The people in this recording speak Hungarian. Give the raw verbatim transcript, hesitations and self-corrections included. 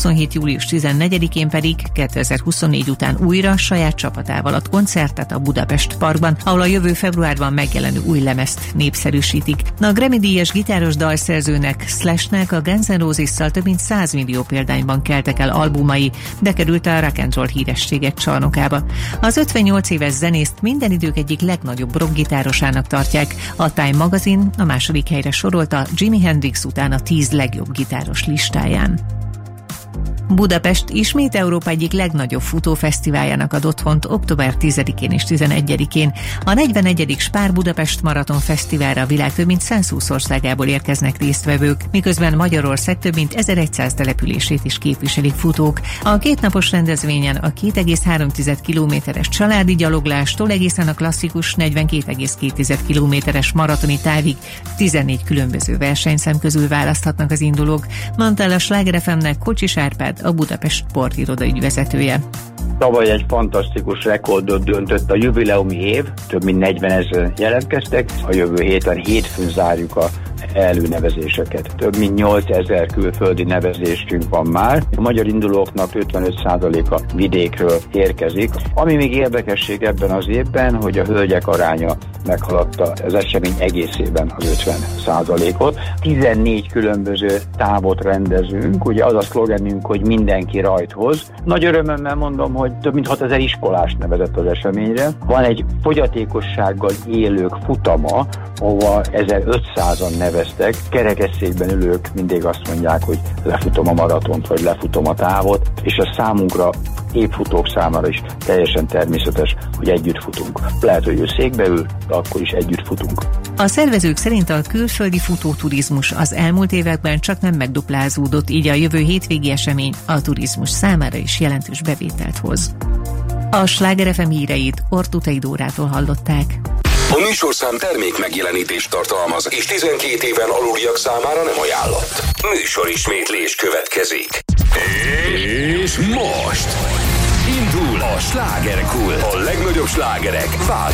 kétezer-huszonhét. július tizennegyedikén pedig kétezer-huszonnégy után újra saját csapatával ad koncertet a Budapest Parkban, ahol a jövő februárban megjelenő új lemezt népszerűsítik. A Grammy-díjas gitáros dalszerzőnek, Slashnek a Guns N' Roses-szal több mint száz millió példányban keltek el albumai, bekerült a rock and roll hírességek csarnokába. Az ötvennyolc éves zenészt minden idők egyik legnagyobb rockgitárosának tartják. A Time magazin a második helyre sorolta Jimi Hendrix után a tíz legjobb gitáros listáján. Budapest ismét Európa egyik legnagyobb futófesztiváljának ad otthont október tizedikén és tizenegyedikén. A negyvenegyedik Spár Budapest Maraton Fesztiválra a világ több mint százhúsz országából érkeznek résztvevők, miközben Magyarország több mint ezerszáz települését is képviselik futók. A kétnapos rendezvényen a két egész három kilométeres családi gyaloglástól egészen a klasszikus negyvenkét egész két kilométeres maratoni távig tizennégy különböző versenyszám közül választhatnak az indulók, mondta el a Sláger ef em-nek Kocsis Árpád, a Budapest sportiroda ügyvezetője. Tavaly egy fantasztikus rekordot döntött a jubileumi év, több mint negyvenezer jelentkeztek, a jövő héten hétfőn zárjuk a előnevezéseket. Több mint nyolcezer külföldi nevezésünk van már. A magyar indulóknak ötvenöt százaléka vidékről érkezik. Ami még érdekesség ebben az évben, hogy a hölgyek aránya meghaladta az esemény egészében az ötven százalékot. tizennégy különböző távot rendezünk. Ugye az a szlogenünk, hogy mindenki rajthoz. Nagy örömmel mondom, hogy több mint hatezer iskolás nevezett az eseményre. Van egy fogyatékossággal élők futama, ahova ezerötszázan neveztek. Kerekesszékben ülők mindig azt mondják, hogy lefutom a maratont, vagy lefutom a távot, és a számunkra évfutók számára is teljesen természetes, hogy együtt futunk. Lehet, hogy ő székbe ül, de akkor is együtt futunk. A szervezők szerint a külföldi futóturizmus az elmúlt években csak nem megduplázódott, így a jövő hétvégi esemény a turizmus számára is jelentős bevételt hoz. A Sláger ef em híreit Ortutai Dórától hallották. A műsorszám termék megjelenítést tartalmaz, és tizenkét éven aluliak számára nem ajánlott. Műsorismétlés következik. És most indul a Slágerkult. A legnagyobb slágerek